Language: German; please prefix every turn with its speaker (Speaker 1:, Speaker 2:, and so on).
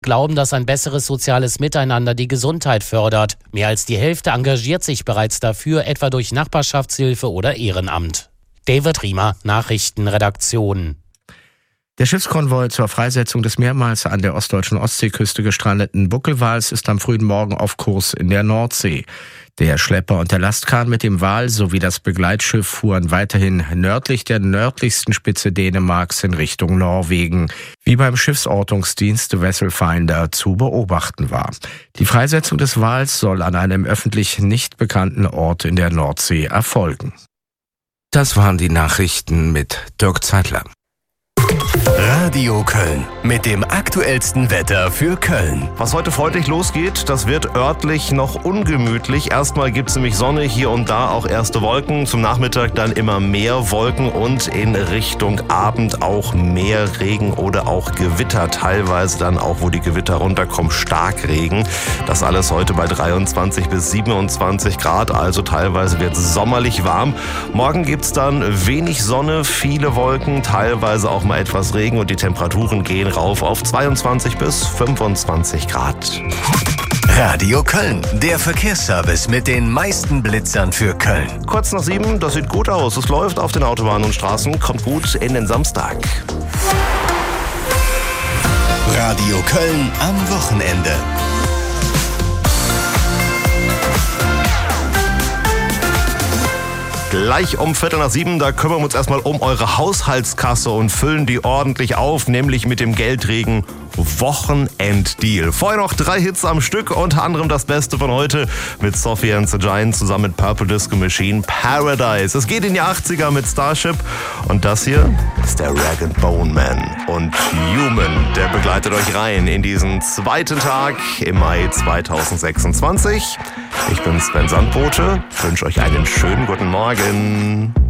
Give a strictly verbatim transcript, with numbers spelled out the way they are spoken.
Speaker 1: glauben, dass ein besseres soziales Miteinander die Gesundheit fördert. Mehr als die Hälfte engagiert sich bereits dafür, etwa durch Nachbarschaftshilfe oder Ehrenamt. David Riemer, Nachrichtenredaktion.
Speaker 2: Der Schiffskonvoi zur Freisetzung des mehrmals an der ostdeutschen Ostseeküste gestrandeten Buckelwals ist am frühen Morgen auf Kurs in der Nordsee. Der Schlepper und der Lastkahn mit dem Wal sowie das Begleitschiff fuhren weiterhin nördlich der nördlichsten Spitze Dänemarks in Richtung Norwegen, wie beim Schiffsortungsdienst Vesselfinder zu beobachten war. Die Freisetzung des Wals soll an einem öffentlich nicht bekannten Ort in der Nordsee erfolgen. Das waren die Nachrichten mit Dirk Zeitler.
Speaker 3: Radio Köln mit dem aktuellsten Wetter für Köln.
Speaker 4: Was heute freundlich losgeht, das wird örtlich noch ungemütlich. Erstmal gibt es nämlich Sonne, hier und da auch erste Wolken. Zum Nachmittag dann immer mehr Wolken und in Richtung Abend auch mehr Regen oder auch Gewitter. Teilweise dann auch, wo die Gewitter runterkommen, Starkregen. Das alles heute bei dreiundzwanzig bis siebenundzwanzig Grad, also teilweise wird es sommerlich warm. Morgen gibt es dann wenig Sonne, viele Wolken, teilweise auch mal etwas Regen und die Temperaturen gehen rauf auf zweiundzwanzig bis fünfundzwanzig Grad.
Speaker 3: Radio Köln, der Verkehrsservice mit den meisten Blitzern für Köln.
Speaker 4: Kurz nach sieben, das sieht gut aus. Es läuft auf den Autobahnen und Straßen, kommt gut in den Samstag.
Speaker 3: Radio Köln am Wochenende.
Speaker 4: Gleich um Viertel nach sieben, da kümmern wir uns erstmal um eure Haushaltskasse und füllen die ordentlich auf, nämlich mit dem Geldregen Wochenenddeal. Vorher noch drei Hits am Stück, unter anderem das Beste von heute mit Sophie and the Giant zusammen mit Purple Disco Machine, Paradise. Es geht in die achtziger mit Starship und das hier ist der Rag and Bone Man und Human. Der begleitet euch rein in diesen zweiten Tag im Mai zweitausendsechsundzwanzig. Ich bin Sven Sandbote, wünsche euch einen schönen guten Morgen.